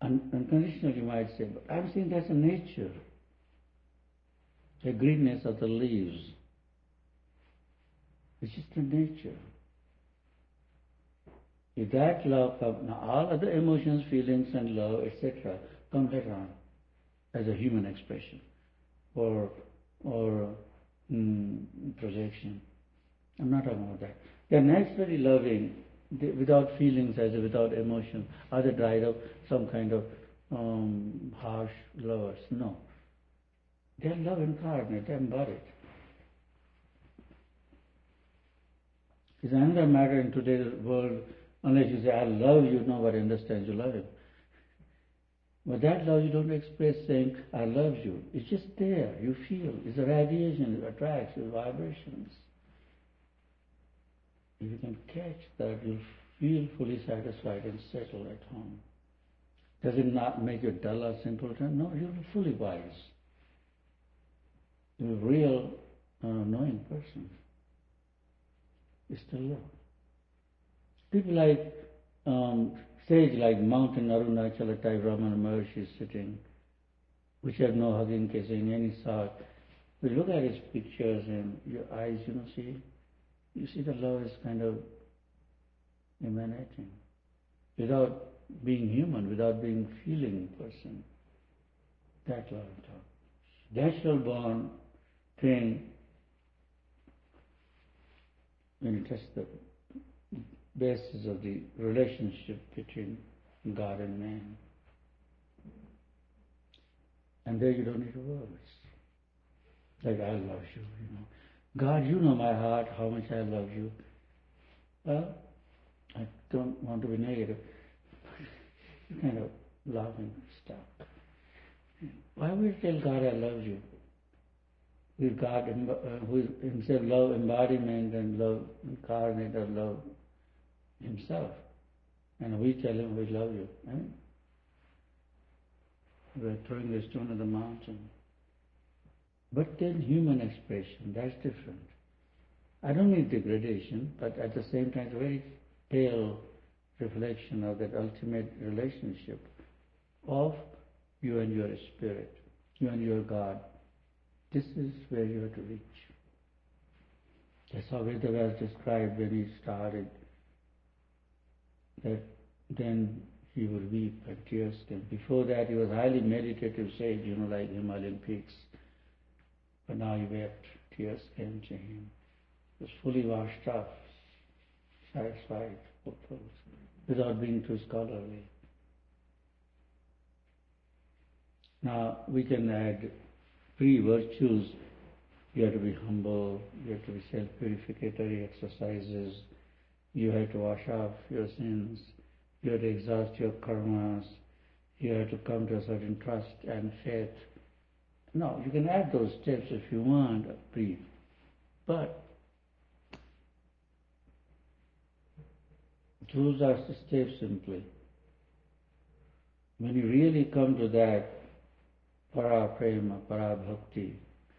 unconditional, you might say, but I'm saying that's a nature, the greenness of the leaves. It's just a nature. If that love comes, now all other emotions, feelings, and love, etc., come later on as a human expression or projection. I'm not talking about that. They're naturally loving, without feelings, as without emotion. Are they dried up, some kind of harsh lovers? No. They're love incarnate, they're embodied. It's another matter in today's world, unless you say, I love you, nobody understands you love him. But that love you don't express saying, I love you. It's just there, you feel. It's a radiation, it attracts, it's vibrations. If you can catch that, you'll feel fully satisfied and settled at home. Does it not make you dull or simpleton? No, you're fully wise. You're a real knowing person. It's still love. People like sage like Mountain Arunachala type Ramana Maharshi sitting, which have no hugging, kissing, any sort. We look at his pictures and your eyes, you see the love is kind of emanating. Without being human, without being feeling person. That love I'm talking. Natural born thing, when you touch the basis of the relationship between God and man. And there you don't need words. Like, I love you, God, you know my heart, how much I love you. Well, I don't want to be negative. You kind of laughing stuff. Why would you tell God I love you? With God, who is himself love embodiment and love incarnate or love himself. And we tell him we love you. We're throwing the stone at the mountain. But then human expression, that's different. I don't need degradation, but at the same time, it's a very pale reflection of that ultimate relationship of you and your spirit, you and your God. This is where you have to reach. That's how Vedas described when he started, that then he would weep and tears came. Before that, he was highly meditative sage, like Himalayan peaks. But now he wept, tears came to him. He was fully washed up, satisfied, fulfilled, without being too scholarly. Now, we can add 3 virtues. You have to be humble, you have to be self-purificatory exercises, you have to wash off your sins, you have to exhaust your karmas, you have to come to a certain trust and faith. No, you can add those steps if you want, brief. But those are the steps simply. When you really come to that para prema, para bhakti,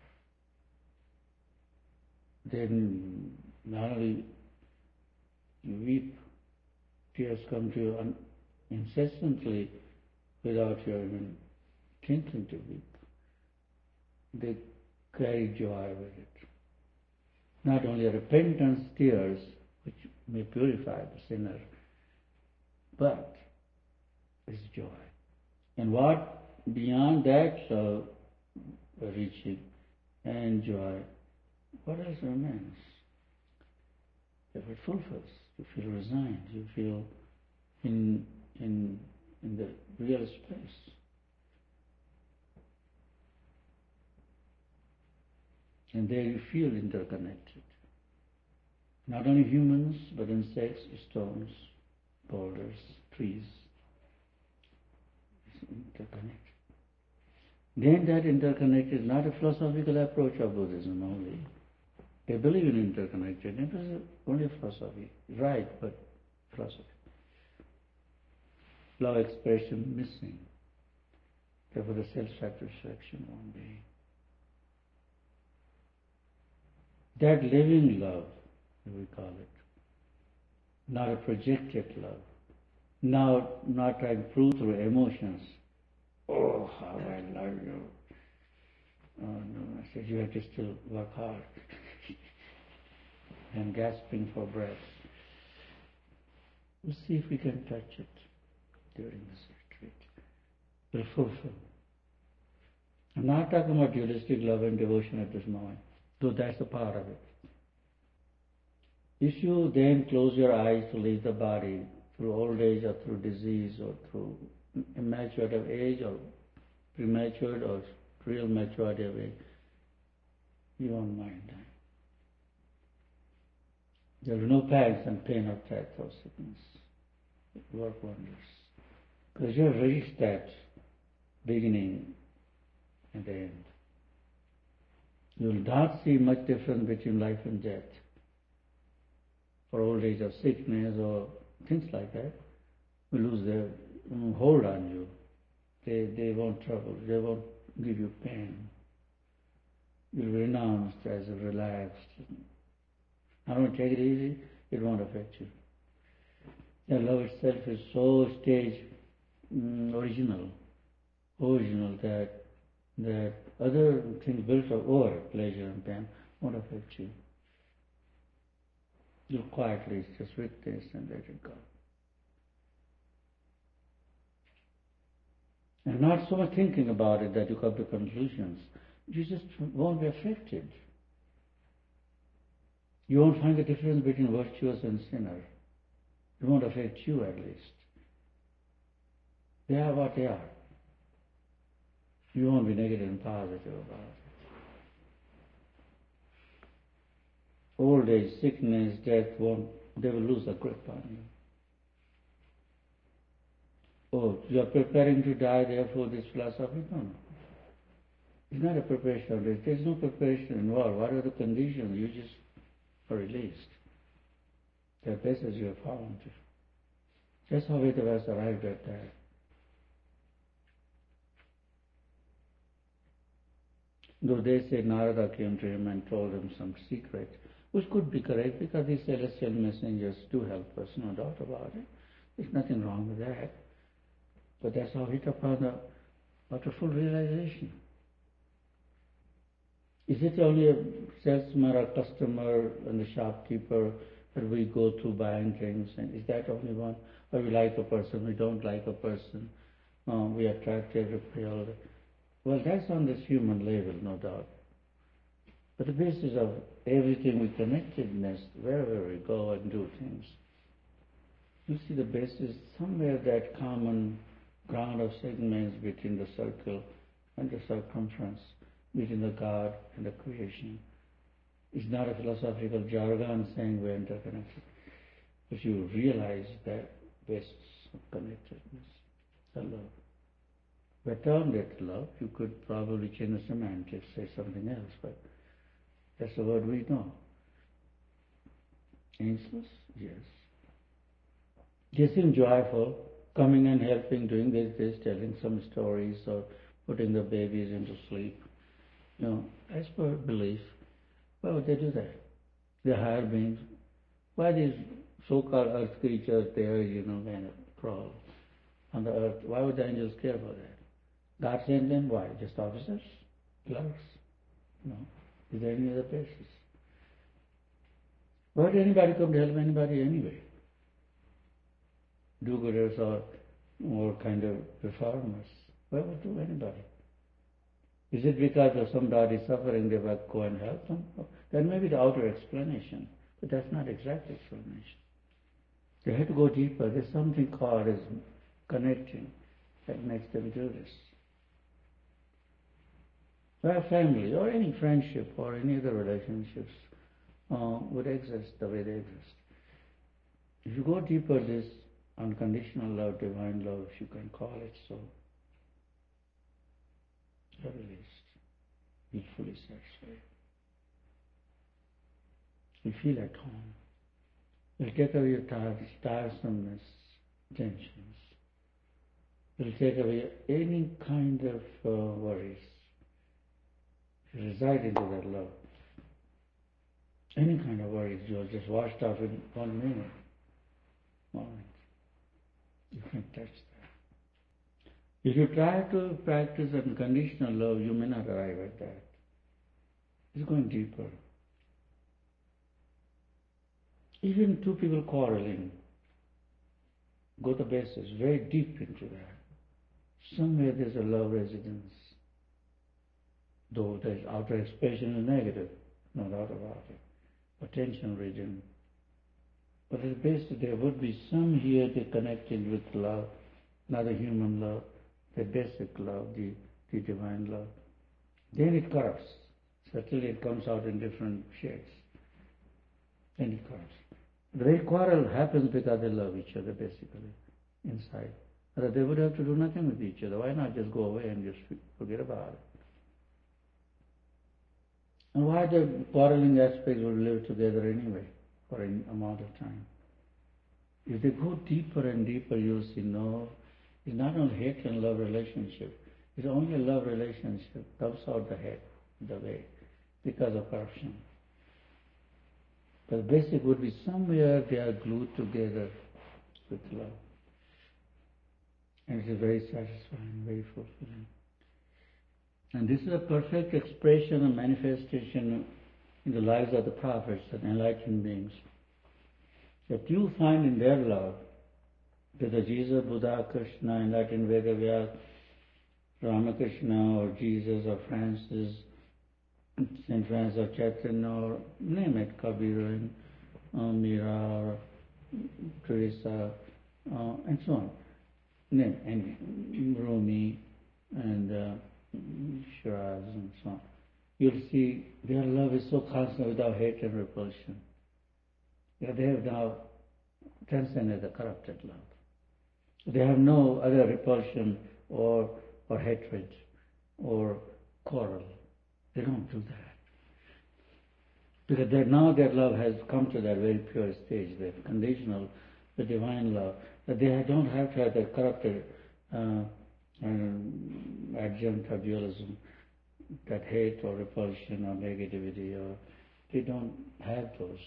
then not only you weep, tears come to you incessantly without your even thinking to weep. They carry joy with it. Not only repentance tears, which may purify the sinner, but it's joy. And what beyond that love, reaching and joy, what else remains? If it fulfills, you feel resigned, you feel in the real space. And there you feel interconnected. Not only humans, but insects, stones, boulders, trees. It's interconnected. Then that interconnected is not a philosophical approach of Buddhism only. They believe in interconnectedness. It is only philosophy. Right, but philosophy. Love expression missing. Therefore the self-satisfaction won't be. That living love, we call it, not a projected love, Now, not trying to prove through emotions. Oh, how I love you. Oh no, I said, you have to still work hard. And gasping for breath. We'll see if we can touch it during this retreat. We'll fulfill. I'm not talking about dualistic love and devotion at this moment, though that's a part of it. If you then close your eyes to leave the body through old age or through disease or through immaturity of age or premature or real maturity of age, you won't mind that. There will be no pangs and pain of death or sickness. It work wonders. Because you have reached that beginning and end. You will not see much difference between life and death. For old age or sickness or things like that, will lose their hold on you. They won't trouble. They won't give you pain. You'll be renounced as relaxed. I don't take it easy, it won't affect you. The love itself is so stage original that other things built over pleasure and pain won't affect you. You quietly just witness and let it go. And not so much thinking about it that you come to conclusions. You just won't be affected. You won't find the difference between virtuous and sinner. It won't affect you at least. They are what they are. You won't be negative and positive about it. Old age, sickness, death they will lose a grip on you. Oh, you are preparing to die, therefore this philosophy? No. It's not a preparation of this. There's no preparation involved. What are the conditions? You just are released. The best as you have found. That's how Vedas arrived at that. Though they say Narada came to him and told him some secret, which could be correct because these celestial messengers do help us, no doubt about it. There's nothing wrong with that. But that's how hit upon after full realization. Is it only a salesman or customer and the shopkeeper that we go through buying things? And is that only one? Or we like a person, we don't like a person, we attracted, repelled. Well, that's on this human level, no doubt. But the basis of everything with connectedness, wherever we go and do things, you see the basis somewhere that common ground of segments between the circle and the circumference, between the God and the creation. It's not a philosophical jargon saying we're interconnected. But you realize that basis of connectedness, the love. But termed it love, you could probably change the semantics, say something else, but that's the word we know. Angels? Yes. They seem joyful, coming and helping, doing this, telling some stories or putting the babies into sleep. As per belief, why would they do that? They're higher beings. Why these so-called earth creatures there, kind of crawl on the earth? Why would the angels care about that? God sent them, why? Just officers? Clerks? No. Is there any other basis? Why would anybody come to help anybody anyway? Do-gooders or kind of reformers. Why would do anybody? Is it because of somebody suffering they will go and help them? That may be the outer explanation, but that's not exact explanation. They have to go deeper. There's something called as connecting that makes them do this. Our family or any friendship or any other relationships would exist the way they exist. If you go deeper, this unconditional love, divine love, if you can call it so, you're released. You're fully satisfied. You feel at home. You'll take away your tiresomeness, tensions. You'll take away any kind of worries. You reside into that love. Any kind of worries, you're just washed off in 1 minute. You can touch that. If you try to practice unconditional love, you may not arrive at that. It's going deeper. Even two people quarreling, go to basis, very deep into that. Somewhere there's a love residence. Though the outer expression is negative, no doubt about it. Attention region. But at the base there would be some here that connected with love, not a human love, the basic love, the divine love. Then it corrupts. Certainly it comes out in different shades. Then it corrupts. The very quarrel happens because they love each other basically, inside. Or they would have to do nothing with each other. Why not just go away and just forget about it? And why the quarreling aspects will live together anyway for an amount of time? If they go deeper and deeper, you'll see no, it's not only hate and love relationship. It's only a love relationship comes out the way, because of corruption. But the basic would be somewhere they are glued together with love. And it is very satisfying, very fulfilling. And this is a perfect expression and manifestation in the lives of the prophets and enlightened beings. That you find in their love, whether Jesus, Buddha, Krishna, enlightened Vedavyas, Ramakrishna, or Jesus, or Francis, Saint Francis of Chaitanya, or name it, Kabir, Mira, or Teresa, and so on. Name any, Rumi, and Shiraz, and so on. You'll see their love is so constant without hate and repulsion. They have now transcended the corrupted love. They have no other repulsion or hatred or quarrel. They don't do that. Because now their love has come to that very pure stage, the conditional, the divine love, that they don't have to have the corrupted adjunct or dualism, that hate or repulsion or negativity, or they don't have those.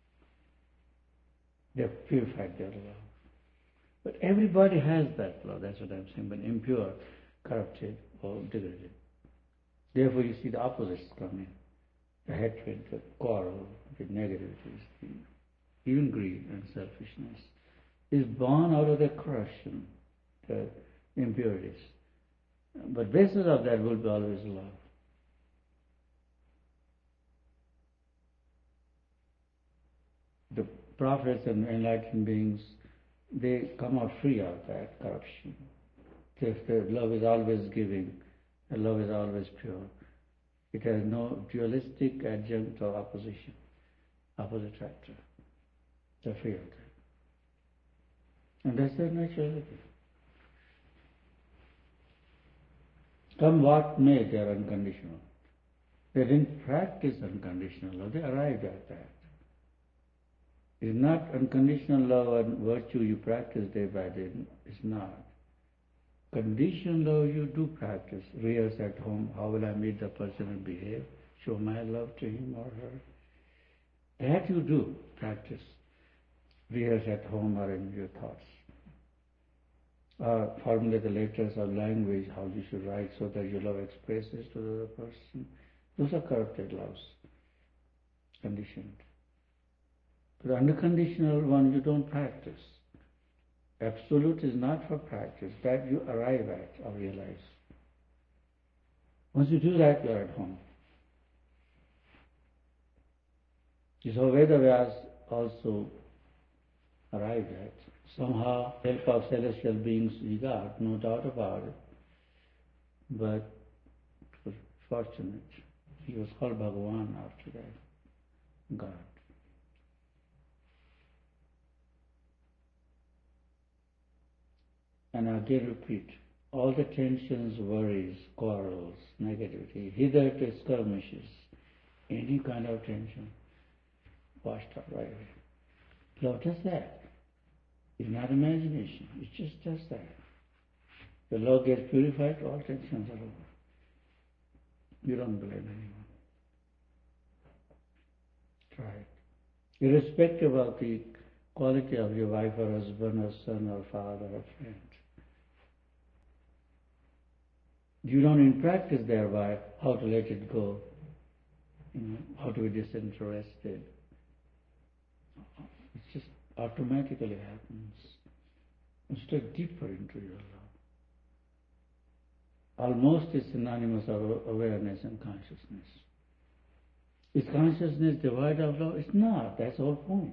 They've purified their love. But everybody has that love, that's what I'm saying, but impure, corrupted, or degraded. Therefore you see the opposites come in. The hatred, the quarrel, the negativities, even greed and selfishness is born out of the corruption, the impurities. But basis of that will be always love. The prophets and enlightened beings, they come out free of that corruption. If the love is always giving, the love is always pure. It has no dualistic adjunct or opposition, opposite factor. They're free of that. And that's their naturality. Come what may, they are unconditional. They didn't practice unconditional love, they arrived at that. It's not unconditional love and virtue you practice day by day. It's not. Conditional love you do practice. Rehearse at home. How will I meet the person and behave? Show my love to him or her. That you do practice. Rehearse at home or in your thoughts. Formulate the letters of language, how you should write so that your love expresses to the other person. Those are corrupted loves. Conditioned. The unconditional one you don't practice. Absolute is not for practice. That you arrive at or realize. Once you do that, you are at home. This is how Vedavyas also arrived at. Somehow, help of celestial beings he got, no doubt about it. But it was fortunate. He was called Bhagavan after that. God. And again repeat, all the tensions, worries, quarrels, negativity, hitherto skirmishes, any kind of tension, washed out right away. Love does that. It's not imagination, it just does that. The love gets purified, all tensions are over. You don't blame anyone. Try it. Irrespective of the quality of your wife or husband or son or father or friend. You don't in practice thereby how to let it go, how to be disinterested. It just automatically happens. You step deeper into your love. Almost is synonymous of awareness and consciousness. Is consciousness devoid of love? It's not. That's the whole point.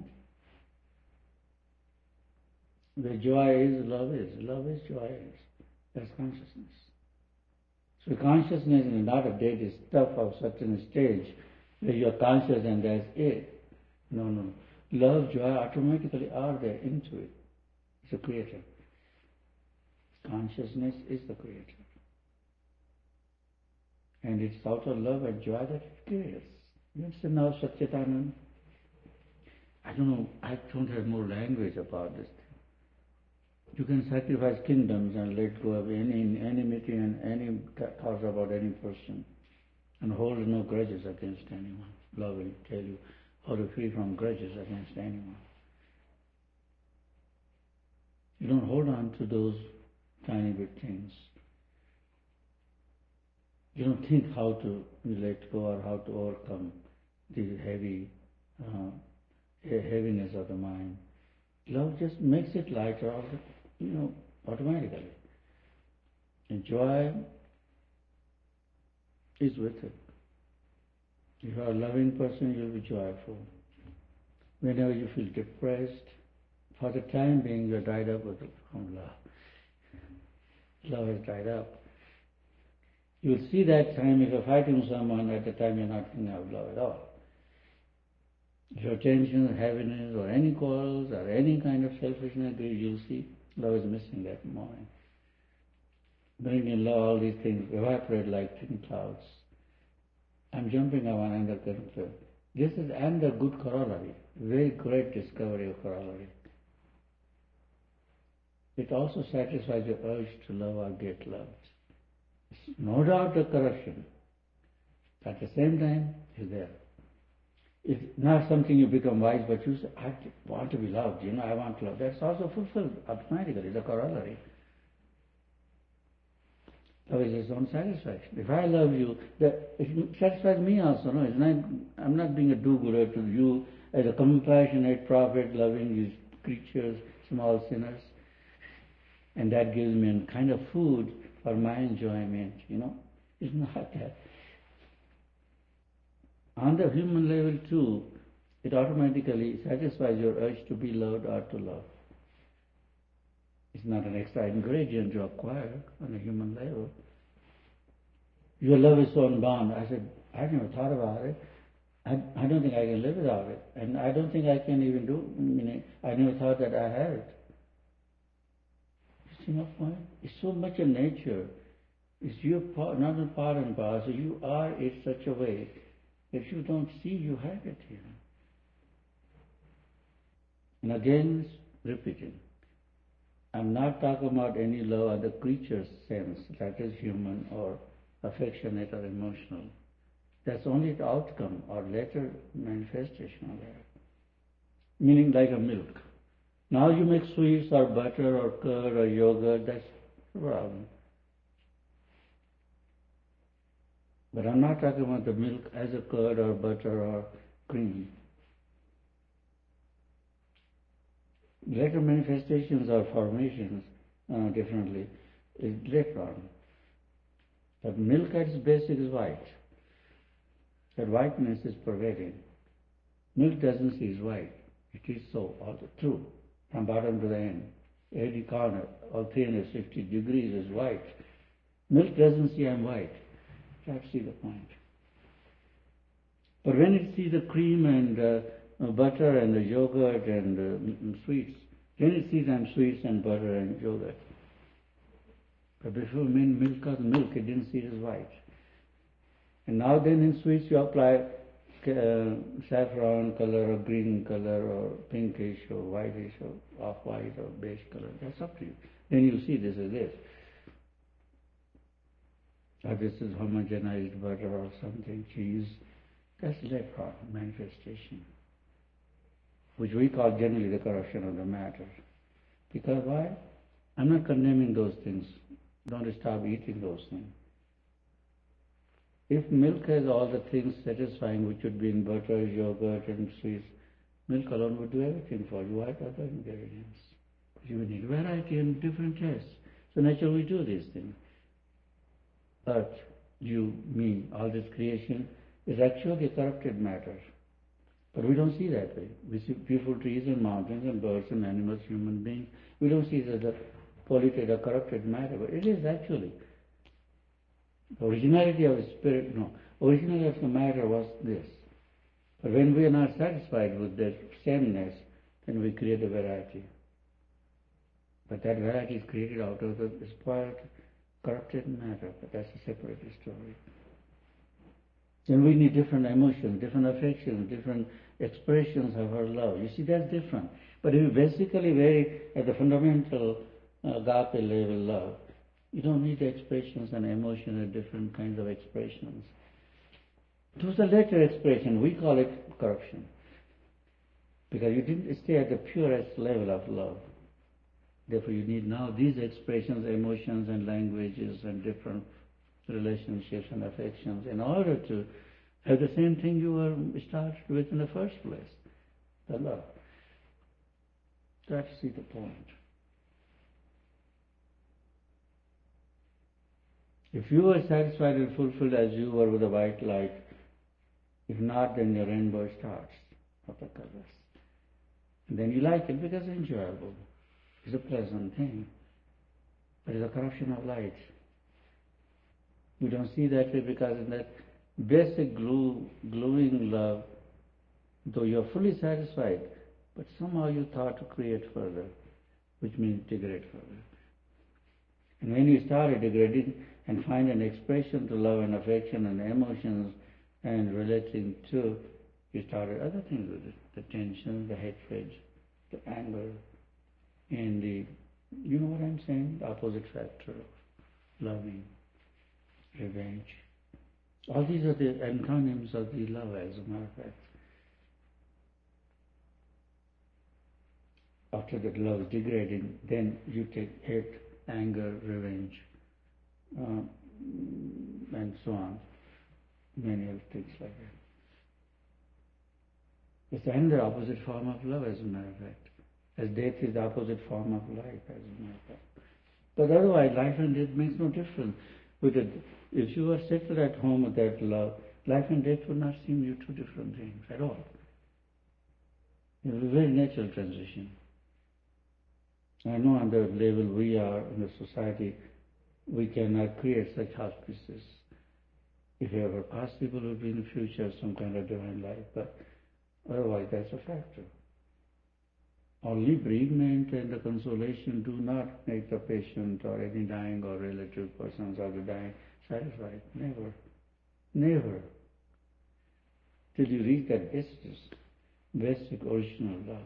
Where joy is, love is. Love is, joy is. That's consciousness. So consciousness is not a dead stuff of certain stage where you're conscious and that's it. No. Love, joy automatically are there into it. It's a creator. Consciousness is the creator. And it's out of love and joy that it creates. You understand now, Satchitananda? I don't know, I don't have more language about this thing. You can sacrifice kingdoms and let go of any enmity and any thoughts about any person and hold no grudges against anyone. Love will tell you how to free from grudges against anyone. You don't hold on to those tiny bit things. You don't think how to let go or how to overcome the heaviness of the mind. Love just makes it lighter, automatically. And joy is with it. If you are a loving person, you'll be joyful. Whenever you feel depressed, for the time being, you're dried up from love. Love has dried up. You'll see that time if you're fighting someone, at the time you're not thinking of love at all. If your tension, heaviness, or any quarrels, or any kind of selfishness, you'll see love is missing that moment. Bring in love, all these things evaporate like thin clouds. I'm jumping on another concern. This is another good corollary, very great discovery of corollary. It also satisfies your urge to love or get loved. It's no doubt a corruption. At the same time, it's there. It's not something you become wise, but you say, I want to be loved, I want love. That's also fulfilled automatically, the corollary. Love is its own satisfaction. If I love you, it satisfies me also. No, I'm not being a do-gooder to you as a compassionate prophet loving these creatures, small sinners. And that gives me a kind of food for my enjoyment, It's not that. On the human level too, it automatically satisfies your urge to be loved or to love. It's not an extra ingredient you acquire on a human level. Your love is so unbound. I said, I never thought about it. I don't think I can live without it. And I don't think I can even do, I never thought that I had it. You see my point? It's so much in nature. It's your part, not a part and parcel. You are it such a way. If you don't see, you have it here. And again, repeating. I'm not talking about any love of the creature's sense, that is human or affectionate or emotional. That's only the outcome or later manifestation of that. Meaning like a milk. Now you make sweets or butter or curd or yogurt, that's the problem. But I'm not talking about the milk as a curd or butter or cream. Later manifestations or formations differently is later on. But milk at its basic is white. That whiteness is pervading. Milk doesn't see it's white. It is so, all true, from bottom to the end. Every corner, all 360 degrees is white. Milk doesn't see I'm white. That's the point. But when it sees the cream and butter and the yogurt and sweets, then it sees I'm sweets and butter and yogurt. But before milk was milk, it didn't see it as white. And now then in sweets you apply saffron color or green color or pinkish or whitish or off-white or beige color. That's up to you. Then you see this is this. Or this is homogenized butter or something, cheese. That's later manifestation. which we call generally the corruption of the matter. Because why? I'm not condemning those things. Don't stop eating those things. If milk has all the things satisfying which would be in butter, yogurt, and sweets, milk alone would do everything for you. Why other ingredients? You need variety and different tastes. So naturally we do these things. Earth, you, me, all this creation is actually corrupted matter. But we don't see that way. We see beautiful trees and mountains and birds and animals, human beings. We don't see it as a polluted or corrupted matter, but it is actually. The originality of the spirit, no. Originality of the matter was this. But when we are not satisfied with that sameness, then we create a variety. But that variety is created out of the spoiled, corrupted matter. But that's a separate story. Then we need different emotions, different affections, different expressions of our love. You see, that's different. But if you basically very at the fundamental agape level love, you don't need the expressions and emotions and different kinds of expressions. Those are later expression. We call it corruption. Because you didn't stay at the purest level of love. Therefore you need now these expressions, emotions and languages and different relationships and affections in order to have the same thing you were started with in the first place, the love. That's the point. If you are satisfied and fulfilled as you were with the white light, if not, then the rainbow starts of the colors. And then you like it because it's enjoyable. It's a pleasant thing. But it's a corruption of light. We don't see that way because in that basic glowing love, though you're fully satisfied, but somehow you thought to create further, which means degrade further. And when you started degrading and find an expression to love and affection and emotions and relating to, you started other things with it, the tension, the hatred, the anger, and the, you know what I'm saying, the opposite factor of loving, revenge. All these are the antonyms of the love, as a matter of fact. After that love is degrading, then you take hate, anger, revenge, and so on. Many other things like that. It's another opposite form of love, as a matter of fact. As death is the opposite form of life, as a matter of fact. But otherwise, life and death makes no difference. If you are settled at home with that love, life and death would not seem you two different things at all. It is a very natural transition. I know on the level we are in the society, we cannot create such auspices. If ever possible, it will be in the future some kind of divine life, but otherwise that's a factor. Only bereavement and the consolation do not make the patient or any dying or relative persons or the dying satisfied. Never. Never. Till you reach that basic original love.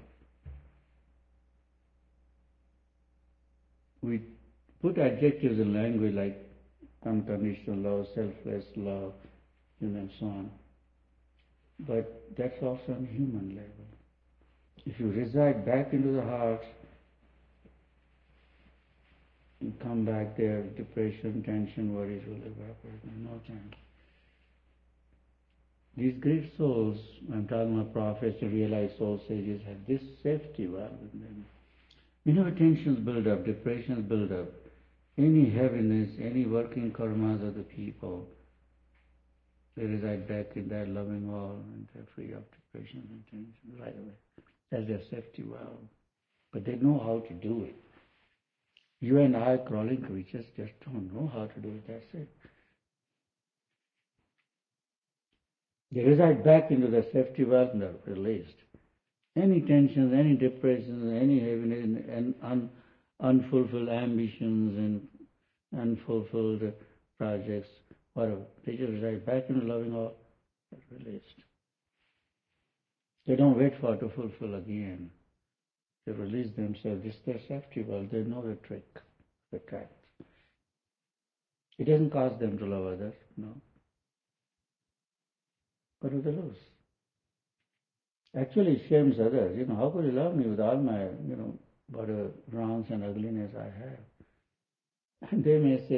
We put adjectives in language like unconditional love, selfless love, and so on. But that's also on human level. If you reside back into the heart, you come back there, depression, tension, worries will evaporate in no time. These great souls, I'm talking about prophets and realized soul sages, have this safety valve in them. Whenever tensions build up, depressions build up, any heaviness, any working karmas of the people, they reside back in that loving wall and they're free of depression and tension right away. That's their safety valve. But they know how to do it. You and I, crawling creatures, just don't know how to do it, that's it. They reside back into the safety valve and they're released. Any tensions, any depressions, any heaviness, and unfulfilled ambitions and unfulfilled projects, whatever, they just reside back into loving all, they're released. They don't wait for it to fulfill again. They release themselves. This is their safety valve. They know the trick, the tract. It doesn't cause them to love others, no. But who they lose? actually shames others. How could you love me with all my, whatever wrongs and ugliness I have? And they may say,